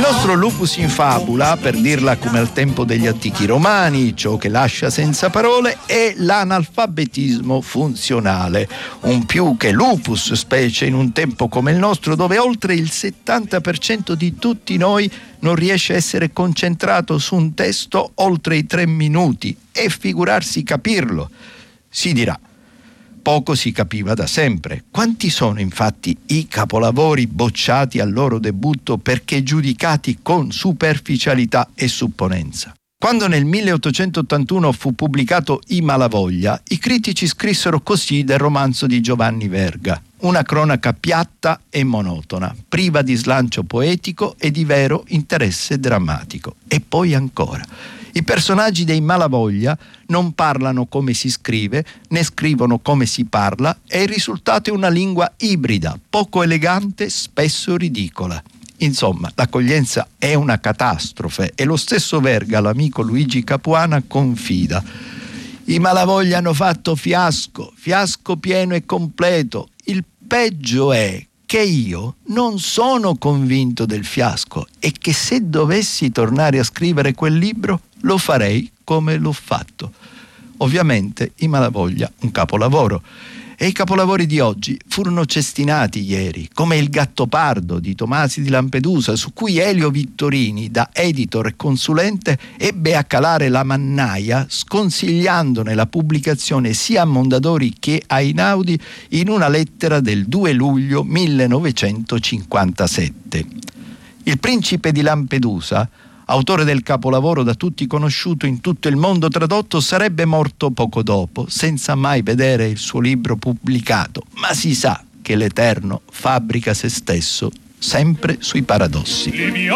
nostro lupus in fabula, per dirla come al tempo degli antichi romani, ciò che lascia senza parole è l'analfabetismo funzionale. Un più che lupus, specie in un tempo come il nostro, dove oltre il 70% di tutti noi non riesce a essere concentrato su un testo oltre i 3 minuti, e figurarsi capirlo. Si dirà, poco si capiva da sempre. Quanti sono infatti i capolavori bocciati al loro debutto perché giudicati con superficialità e supponenza? Quando nel 1881 fu pubblicato I Malavoglia, i critici scrissero così del romanzo di Giovanni Verga: una cronaca piatta e monotona, priva di slancio poetico e di vero interesse drammatico. E poi ancora: i personaggi dei Malavoglia non parlano come si scrive, né scrivono come si parla, e il risultato è una lingua ibrida, poco elegante, spesso ridicola. Insomma, l'accoglienza è una catastrofe, e lo stesso Verga, l'amico Luigi Capuana, confida: i Malavoglia hanno fatto fiasco pieno e completo. Il peggio è che io non sono convinto del fiasco, e che se dovessi tornare a scrivere quel libro lo farei come l'ho fatto. Ovviamente I Malavoglia, un capolavoro. E i capolavori di oggi furono cestinati ieri, come Il Gattopardo di Tomasi di Lampedusa, su cui Elio Vittorini, da editor e consulente, ebbe a calare la mannaia, sconsigliandone la pubblicazione sia a Mondadori che a Einaudi in una lettera del 2 luglio 1957. Il Principe di Lampedusa, autore del capolavoro da tutti conosciuto in tutto il mondo tradotto, sarebbe morto poco dopo, senza mai vedere il suo libro pubblicato, ma si sa che l'Eterno fabbrica se stesso sempre sui paradossi.